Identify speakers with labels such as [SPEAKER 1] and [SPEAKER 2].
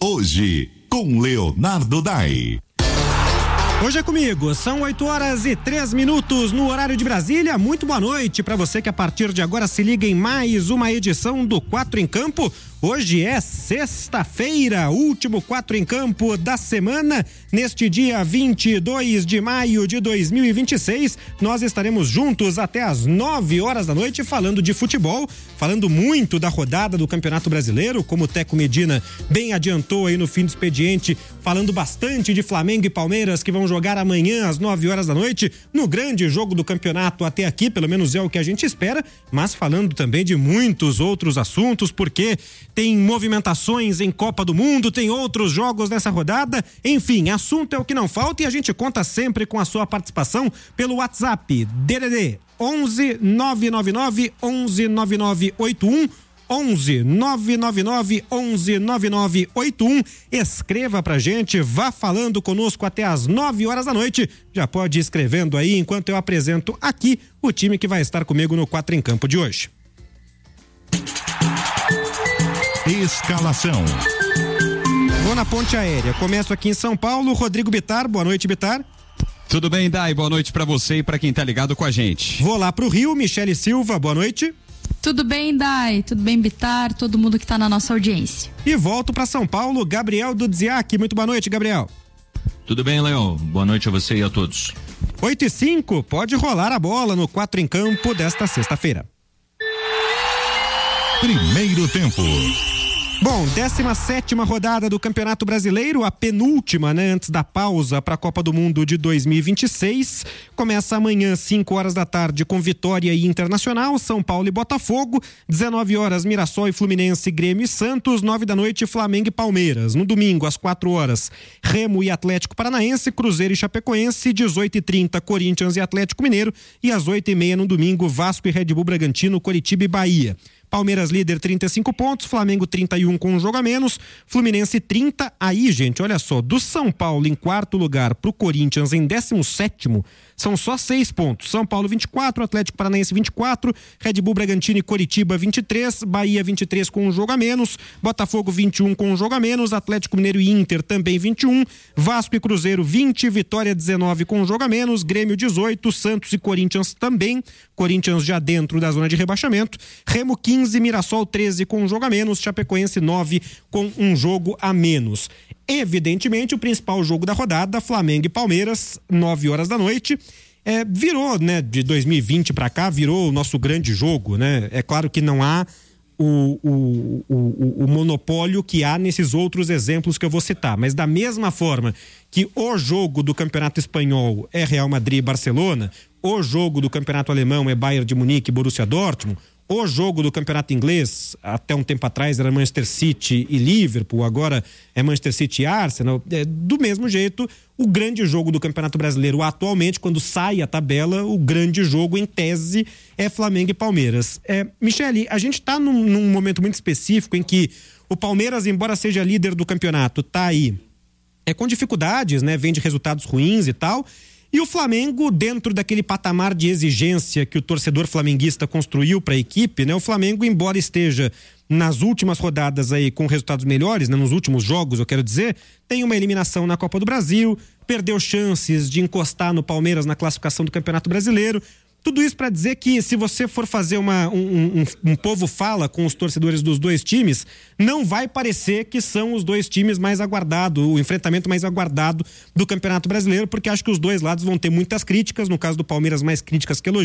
[SPEAKER 1] Hoje, com Leonardo Dai.
[SPEAKER 2] Hoje é comigo, são 8h03 no horário de Brasília. Muito boa noite para você que a partir de agora se liga em mais uma edição do 4 em Campo. Hoje é sexta-feira, último 4 em Campo da semana. Neste dia 22 de maio de 2026, nós estaremos juntos até às 9 horas da noite falando de futebol, falando muito da rodada do Campeonato Brasileiro, como o Teco Medina bem adiantou aí no fim do expediente, falando bastante de Flamengo e Palmeiras que vão jogar amanhã às 9 horas da noite, no grande jogo do campeonato até aqui, pelo menos é o que a gente espera, mas falando também de muitos outros assuntos, porque tem movimentações em Copa do Mundo, tem outros jogos nessa rodada, enfim, assunto é o que não falta e a gente conta sempre com a sua participação pelo WhatsApp DDD 11 999 11 9981 11 999 11 9981. Escreva pra gente, vá falando conosco até às 9 horas da noite. Já pode ir escrevendo aí enquanto eu apresento aqui o time que vai estar comigo no 4 em Campo de hoje.
[SPEAKER 1] Escalação.
[SPEAKER 2] Vou na ponte aérea. Começo aqui em São Paulo. Rodrigo Bittar. Boa noite, Bittar.
[SPEAKER 3] Tudo bem, Dai? Boa noite pra você e pra quem tá ligado com a gente.
[SPEAKER 2] Vou lá pro Rio. Michele Silva. Boa noite.
[SPEAKER 4] Tudo bem, Dai? Tudo bem, Bittar? Todo mundo que tá na nossa audiência.
[SPEAKER 2] E volto pra São Paulo. Gabriel Dudziak. Muito boa noite, Gabriel.
[SPEAKER 5] Tudo bem, Leão? Boa noite a você e a todos.
[SPEAKER 2] 8h05. Pode rolar a bola no 4 em Campo desta sexta-feira.
[SPEAKER 1] Primeiro tempo.
[SPEAKER 2] Bom, 17ª rodada do Campeonato Brasileiro, a penúltima, né, antes da pausa para a Copa do Mundo de 2026. Começa amanhã, 5 horas da tarde, com Vitória e Internacional, São Paulo e Botafogo. 19 horas, Mirassol e Fluminense, Grêmio e Santos. 9 da noite, Flamengo e Palmeiras. No domingo, às 4 horas, Remo e Atlético Paranaense, Cruzeiro e Chapecoense. 18h30, Corinthians e Atlético Mineiro. E às 8h30 no domingo, Vasco e Red Bull Bragantino, Coritiba e Bahia. Palmeiras líder 35 pontos, Flamengo 31 com um jogo a menos, Fluminense 30. Aí, gente, olha só, do São Paulo em quarto lugar pro Corinthians em 17º, são só 6 pontos. São Paulo 24, Atlético Paranaense 24, Red Bull Bragantino e Coritiba 23, Bahia 23 com um jogo a menos, Botafogo 21 com um jogo a menos, Atlético Mineiro e Inter também 21, Vasco e Cruzeiro 20, Vitória 19 com um jogo a menos, Grêmio 18, Santos e Corinthians também, Corinthians já dentro da zona de rebaixamento, Remo 15, Mirassol 13 com um jogo a menos, Chapecoense 9 com um jogo a menos. Evidentemente, o principal jogo da rodada, Flamengo e Palmeiras, 9 horas da noite, virou, né, de 2020 para cá, virou o nosso grande jogo, né? É claro que não há o monopólio que há nesses outros exemplos que eu vou citar, mas da mesma forma que o jogo do Campeonato Espanhol é Real Madrid e Barcelona, o jogo do Campeonato Alemão é Bayern de Munique e Borussia Dortmund, o jogo do Campeonato Inglês, até um tempo atrás era Manchester City e Liverpool, agora é Manchester City e Arsenal. Do mesmo jeito, o grande jogo do Campeonato Brasileiro atualmente, quando sai a tabela, o grande jogo em tese é Flamengo e Palmeiras. Michele, a gente está num momento muito específico em que o Palmeiras, embora seja líder do campeonato, tá aí com dificuldades, né? Vem de resultados ruins e tal. E o Flamengo, dentro daquele patamar de exigência que o torcedor flamenguista construiu para a equipe, né? O Flamengo, embora esteja nas últimas rodadas aí com resultados melhores, né? Nos últimos jogos, eu quero dizer, tem uma eliminação na Copa do Brasil, perdeu chances de encostar no Palmeiras na classificação do Campeonato Brasileiro. Tudo isso para dizer que se você for fazer um povo fala com os torcedores dos dois times, não vai parecer que são os dois times mais aguardados, o enfrentamento mais aguardado do Campeonato Brasileiro, porque acho que os dois lados vão ter muitas críticas, no caso do Palmeiras mais críticas que elogios.